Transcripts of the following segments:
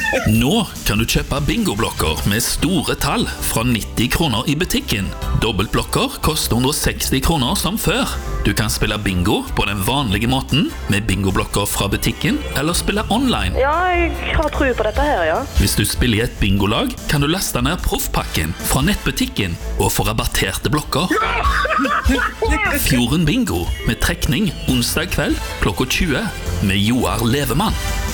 Nå kan du kjøpe bingoblokker med store tall fra 90 kroner i butikken. Dobbeltblokker koster 160 kroner som før. Du kan spille bingo på den vanlige måten med bingoblokker fra butikken, eller spille online. Ja, jeg har tro på dette her, ja. Hvis du spiller i et bingolag, kan du laste ned proffpakken fra nettbutikken og få rabatterte blokker. Fjorden Bingo med trekning onsdag kveld klokka 20 med Joar Levemann.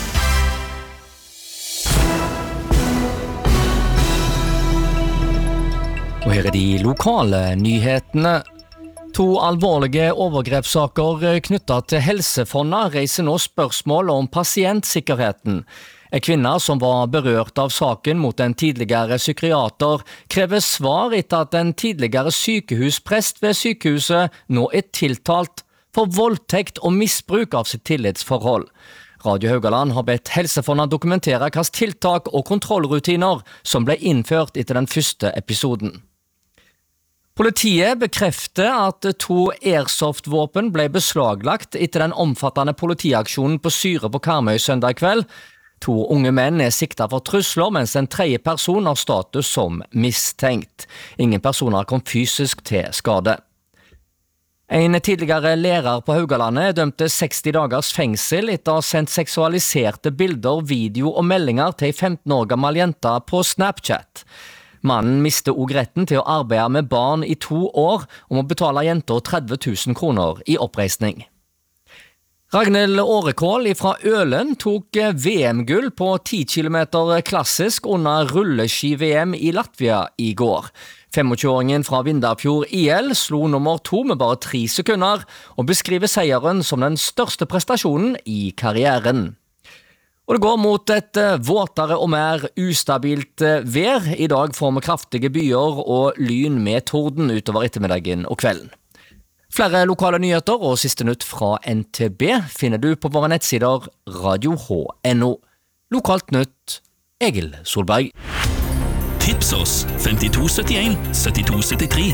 Og her de lokale nyhetene. 2 alvorlige overgrepssaker knyttet til Helsefondet reiser nå spørsmål om pasientsikkerheten. En kvinne som var berørt av saken mot en tidligere psykiater krever svar etter at en tidligere sykehusprest ved sykehuset nå er tiltalt for voldtekt og misbruk av sitt tillitsforhold. Radio Haugaland har bedt Helsefondet dokumentere hvilke tiltak og kontrollrutiner som ble innført etter den første episoden. Politiet bekrefter at 2 airsoft-våpen ble beslaglagt etter den omfattende politiaksjonen på Syre på Karmøy søndag kveld. 2 unge menn er siktet for trusler, mens en tredje person har status som mistenkt. Ingen personer kom fysisk til skade. En tidligere lærer på Haugalandet dømte 60 dagers fengsel etter å ha sendt seksualiserte bilder, video og meldinger til en 15 år gammel jente på Snapchat. Mannen mistet også retten til å arbeide med barn i 2 år og må betale jenta 30 000 kroner i oppreisning. Ragnhild Årekål fra Ølen tok VM-gull på 10 km klassisk under rulleski-VM i Latvia i går. 25-åringen fra Vindafjord IL slo nummer 2 med bare 3 sekunder og beskriver seieren som den største prestasjonen i karrieren. Og det går mot et våtere og mer ustabilt vær. I dag får vi kraftige byer og lyn med torden utover ettermiddagen og kvelden. Flere lokale nyheter og siste nytt fra NTB finner du på våre nettsider radio.no. Lokalt nytt, Egil Solberg. Tips oss 5271 7273.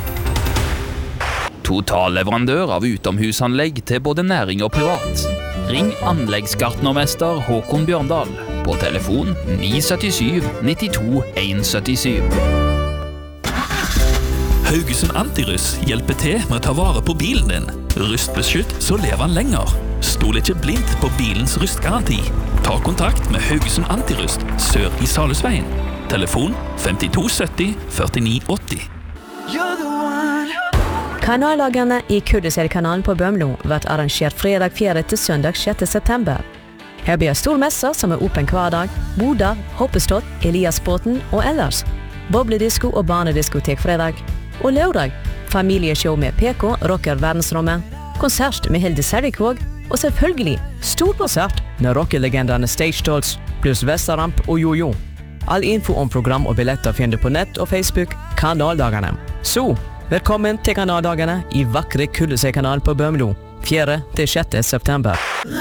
Totalleverandør av utomhusanlegg til både næring og privat. Ring anleggsgartnermester Håkon Bjørndal på telefon 977 92 177. Haugesund Antiruss hjelper til med å ta vare på bilen din. Rustbeskytt, så lever han lenger. Stol ikke blindt på bilens rustgaranti. Ta kontakt med Haugesund Antiruss sør i Salusveien. Telefon 5270 4980. Kanaldagene i Kurdiselkanalen på Bømlo vært arrangert fredag 4. til søndag 6. september. Her blir stormesser som er åpen hver dag, boder, hoppestått, Eliasbåten og ellers. Bobledisko og barnediskotek fredag. Og lørdag, familieshow med PK, rocker verdensrommet, konsert med Hilde Servikvåg, og selvfølgelig stor konsert med rockelegenderne Stage Dolls, pluss Vestaramp og Jojo. All info om program og billetter finner du på nett og Facebook Kanaldagene. Så, velkommen til Kanaldagene i vakre Kurdiselkanalen på Bømlo, 4. til 6. september.